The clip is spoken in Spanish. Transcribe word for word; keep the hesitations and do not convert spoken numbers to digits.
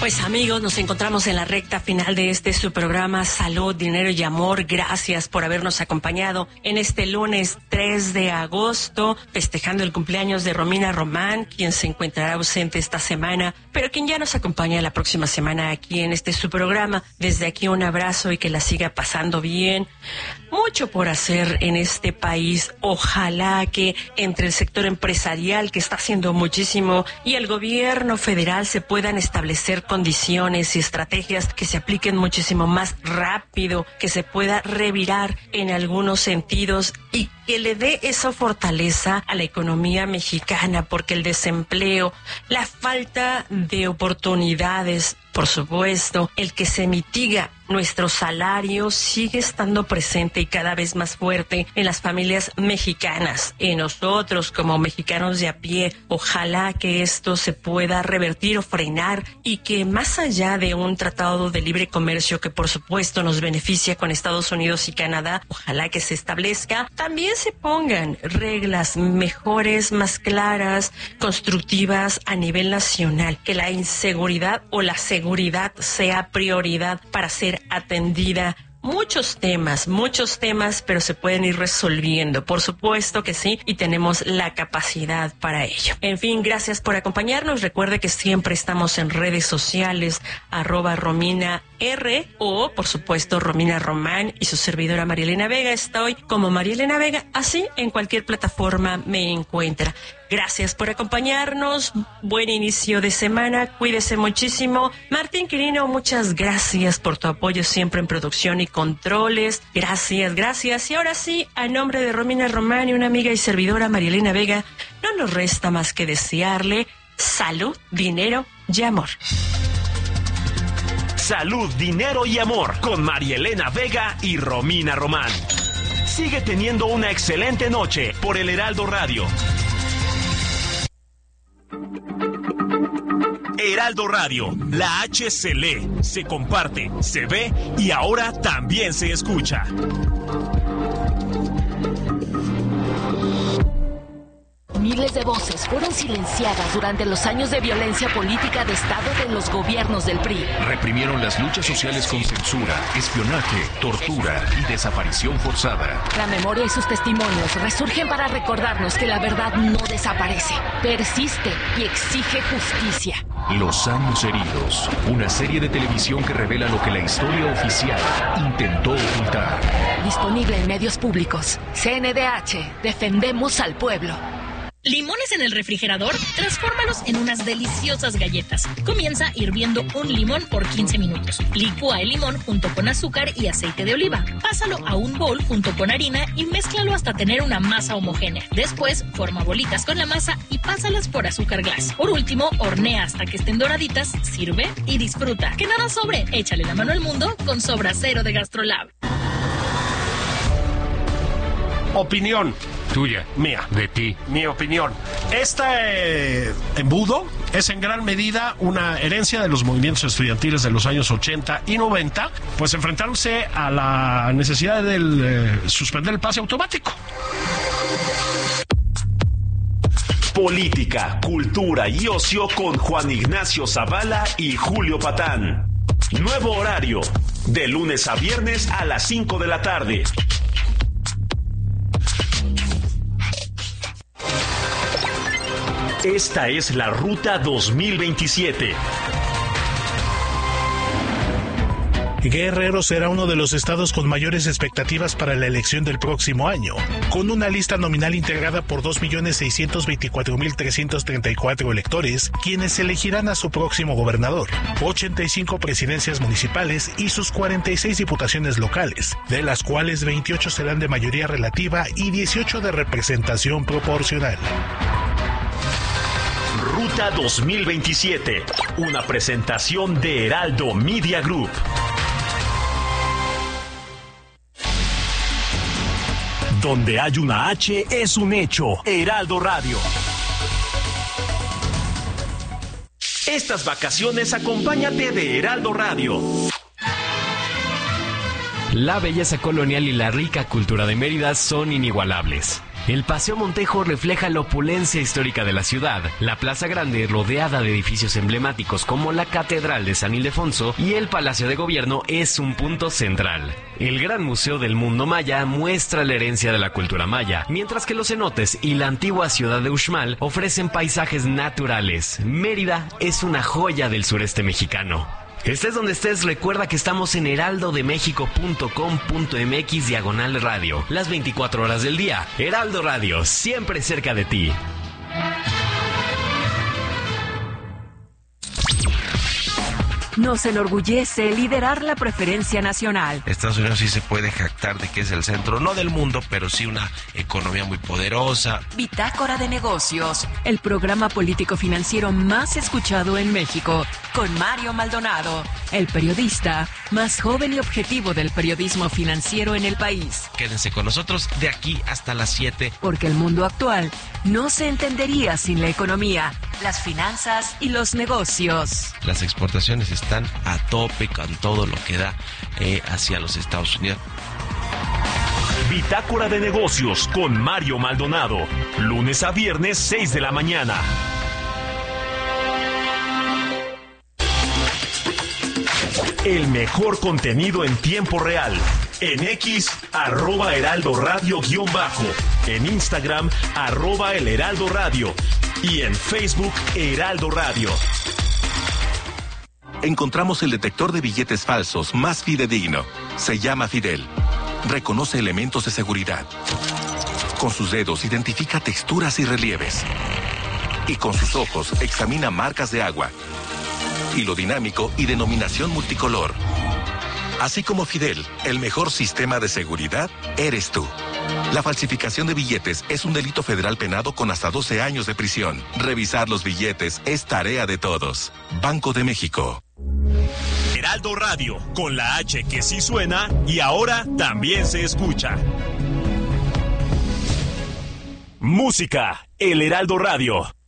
Pues amigos, nos encontramos en la recta final de este su programa Salud, Dinero y Amor. Gracias por habernos acompañado en este lunes tres de agosto, festejando el cumpleaños de Romina Román, quien se encontrará ausente esta semana, pero quien ya nos acompaña la próxima semana aquí en este su programa. Desde aquí un abrazo y que la siga pasando bien. Mucho por hacer en este país. Ojalá que entre el sector empresarial, que está haciendo muchísimo, y el gobierno federal se puedan establecer condiciones y estrategias que se apliquen muchísimo más rápido, que se pueda revirar en algunos sentidos y que le dé esa fortaleza a la economía mexicana, porque el desempleo, la falta de oportunidades, por supuesto, el que se mitiga nuestro salario sigue estando presente y cada vez más fuerte en las familias mexicanas. Y nosotros, como mexicanos de a pie, ojalá que esto se pueda revertir o frenar y que más allá de un tratado de libre comercio que por supuesto nos beneficia con Estados Unidos y Canadá, ojalá que se establezca, también se pongan reglas mejores, más claras, constructivas a nivel nacional, que la inseguridad o la seguridad sea prioridad para ser atendida. Muchos temas, muchos temas, pero se pueden ir resolviendo. Por supuesto que sí, y tenemos la capacidad para ello. En fin, gracias por acompañarnos. Recuerde que siempre estamos en redes sociales, arroba Romina R, o por supuesto Romina Román y su servidora Marielena Vega. Estoy como Marielena Vega, así en cualquier plataforma me encuentra. Gracias por acompañarnos. Buen inicio de semana. Cuídese muchísimo. Martín Quirino, muchas gracias por tu apoyo siempre en producción y controles. Gracias, gracias. Y ahora sí, a nombre de Romina Román y una amiga y servidora Marielena Vega, no nos resta más que desearle salud, dinero y amor. Salud, dinero y amor con Marielena Vega y Romina Román. Sigue teniendo una excelente noche por el Heraldo Radio. Heraldo Radio, la H se lee, se comparte, se ve y ahora también se escucha. Miles de voces fueron silenciadas durante los años de violencia política de Estado de los gobiernos del P R I. Reprimieron las luchas sociales con censura, espionaje, tortura y desaparición forzada. La memoria y sus testimonios resurgen para recordarnos que la verdad no desaparece, persiste y exige justicia. Los años heridos, una serie de televisión que revela lo que la historia oficial intentó ocultar. Disponible en medios públicos. C N D H, defendemos al pueblo. ¿Limones en el refrigerador? Transfórmalos en unas deliciosas galletas. Comienza hirviendo un limón por quince minutos. Licúa el limón junto con azúcar y aceite de oliva. Pásalo a un bol junto con harina y mézclalo hasta tener una masa homogénea. Después, forma bolitas con la masa y pásalas por azúcar glass. Por último, hornea hasta que estén doraditas, sirve y disfruta. Que nada sobre, échale la mano al mundo con Sobra Cero de GastroLab. Opinión. Tuya. Mía. De ti. Mi opinión. Este eh, embudo es en gran medida una herencia de los movimientos estudiantiles de los años ochenta y noventa, pues enfrentándose a la necesidad de eh, suspender el pase automático. Política, cultura y ocio con Juan Ignacio Zavala y Julio Patán. Nuevo horario, de lunes a viernes a las cinco de la tarde. Esta es la Ruta dos mil veintisiete. Guerrero será uno de los estados con mayores expectativas para la elección del próximo año, con una lista nominal integrada por dos millones seiscientos veinticuatro mil trescientos treinta y cuatro electores, quienes elegirán a su próximo gobernador, ochenta y cinco presidencias municipales y sus cuarenta y seis diputaciones locales, de las cuales veintiocho serán de mayoría relativa y dieciocho de representación proporcional. Ruta dos mil veintisiete, una presentación de Heraldo Media Group. Donde hay una H es un hecho. Heraldo Radio. Estas vacaciones acompáñate de Heraldo Radio. La belleza colonial y la rica cultura de Mérida son inigualables. El Paseo Montejo refleja la opulencia histórica de la ciudad, la Plaza Grande rodeada de edificios emblemáticos como la Catedral de San Ildefonso y el Palacio de Gobierno es un punto central. El Gran Museo del Mundo Maya muestra la herencia de la cultura maya, mientras que los cenotes y la antigua ciudad de Uxmal ofrecen paisajes naturales. Mérida es una joya del sureste mexicano. Estés donde estés, recuerda que estamos en heraldo de méxico punto com punto m x diagonal radio, las veinticuatro horas del día. Heraldo Radio, siempre cerca de ti. Nos enorgullece liderar la preferencia nacional. Estados Unidos sí se puede jactar de que es el centro, no del mundo, pero sí una economía muy poderosa. Bitácora de Negocios, el programa político financiero más escuchado en México, con Mario Maldonado, el periodista más joven y objetivo del periodismo financiero en el país. Quédense con nosotros de aquí hasta las siete. Porque el mundo actual no se entendería sin la economía, las finanzas y los negocios. Las exportaciones están a tope con todo lo que da eh, hacia los Estados Unidos. Bitácora de Negocios con Mario Maldonado, lunes a viernes seis de la mañana. El mejor contenido en tiempo real. En X, arroba Heraldo Radio guión bajo. En Instagram, arroba El Heraldo Radio. Y en Facebook, Heraldo Radio. Encontramos el detector de billetes falsos más fidedigno. Se llama Fidel. Reconoce elementos de seguridad. Con sus dedos identifica texturas y relieves. Y con sus ojos examina marcas de agua. Hilo dinámico y denominación multicolor. Así como Fidel, el mejor sistema de seguridad eres tú. La falsificación de billetes es un delito federal penado con hasta doce años de prisión. Revisar los billetes es tarea de todos. Banco de México. Heraldo Radio, con la H que sí suena y ahora también se escucha. Música, El Heraldo Radio.